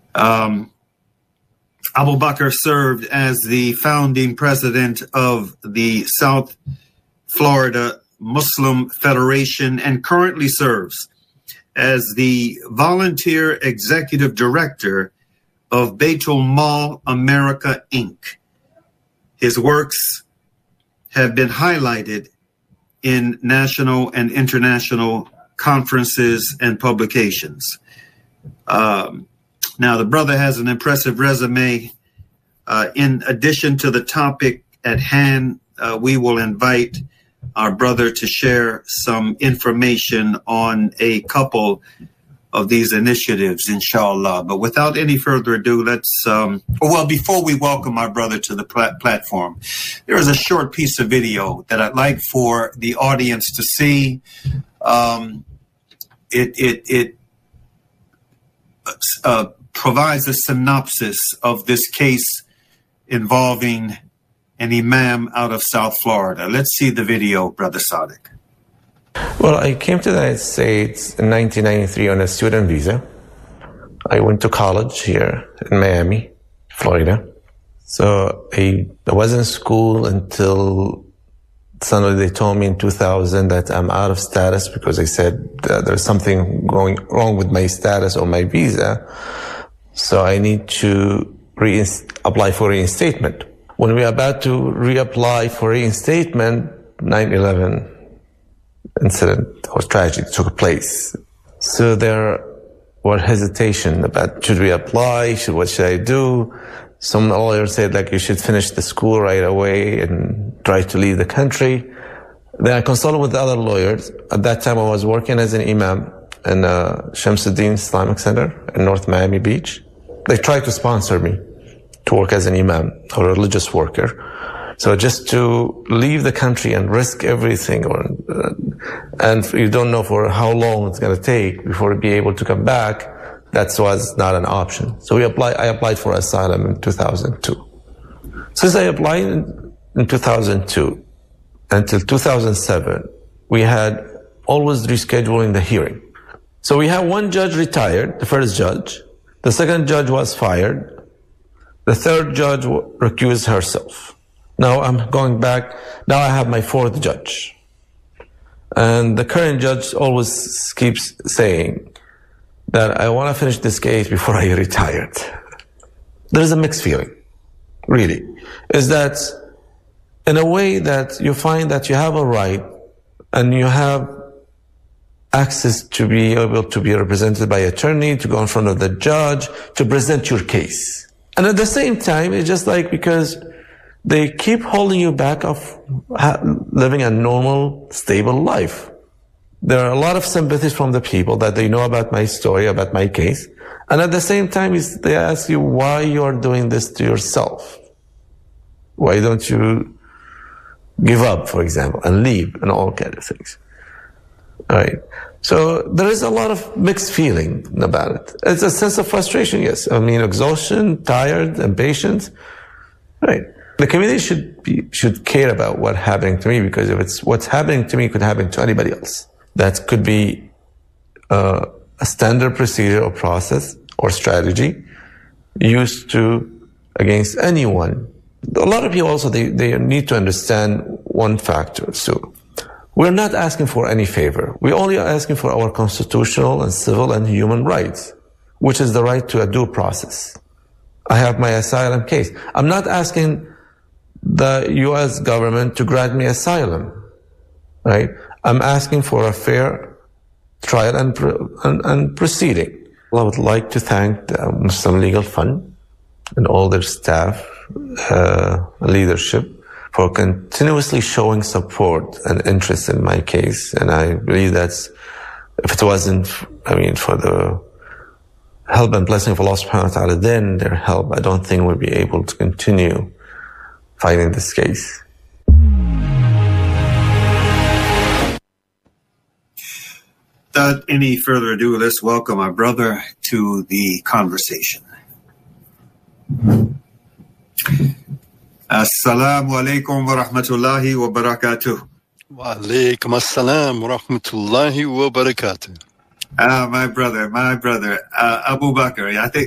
Abu Bakr served as the founding president of the South Florida Muslim Federation and currently serves as the volunteer executive director of Baitul Mal America, Inc. His works have been highlighted in national and international conferences and publications. Now, the brother has an impressive resume. In addition to the topic at hand, we will invite our brother to share some information on a couple of these initiatives, inshallah. But without any further ado, before we welcome our brother to the platform, there is a short piece of video that I'd like for the audience to see. It provides a synopsis of this case involving an imam out of South Florida. Let's see the video, Brother Sadiq. Well, I came to the United States in 1993 on a student visa. I went to college here in Miami, Florida. So I was in school until suddenly they told me in 2000 that I'm out of status because they said there's something going wrong with my status or my visa. So I need to apply for reinstatement. When we were about to reapply for reinstatement, 9/11 incident or tragedy took place. So there were hesitation about should we apply, what should I do? Some lawyers said you should finish the school right away and try to leave the country. Then I consulted with the other lawyers. At that time I was working as an imam in Shamsuddin Islamic Center in North Miami Beach. They tried to sponsor me to work as an imam or a religious worker. So just to leave the country and risk everything, and you don't know for how long it's going to take before you be able to come back, that was not an option. So I applied for asylum in 2002. Since I applied in 2002 until 2007, we had always rescheduling the hearing. So we had one judge retired, the first judge. The second judge was fired. The third judge recused herself. Now I'm going back. Now I have my fourth judge. And the current judge always keeps saying that I want to finish this case before I retired. There's a mixed feeling, really. Is that in a way that you find that you have a right and you have access to be able to be represented by attorney, to go in front of the judge, to present your case. And at the same time, it's just because they keep holding you back of living a normal, stable life. There are a lot of sympathies from the people that they know about my story, about my case. And at the same time, they ask you why you are doing this to yourself. Why don't you give up, for example, and leave and all kinds of things. All right. So there is a lot of mixed feeling about it. It's a sense of frustration, yes. Exhaustion, tired, impatient. Right. The community should care about what's happening to me, because if it's what's happening to me could happen to anybody else. That could be a standard procedure or process or strategy used against anyone. A lot of people also, they need to understand one factor. So we're not asking for any favor. We're only asking for our constitutional and civil and human rights, which is the right to a due process. I have my asylum case. I'm not asking the U.S. government to grant me asylum, right? I'm asking for a fair trial and proceeding. I would like to thank the Muslim Legal Fund and all their staff, leadership, for continuously showing support and interest in my case. And I believe if it wasn't, for the help and blessing of Allah subhanahu wa ta'ala, then their help, I don't think we'll be able to continue fighting this case. Without any further ado, let's welcome our brother to the conversation. Assalamu alaikum wa rahmatullahi wa barakatuh. Wa alaikum assalam wa rahmatullahi wa barakatuh. My brother, Abu Bakr. I think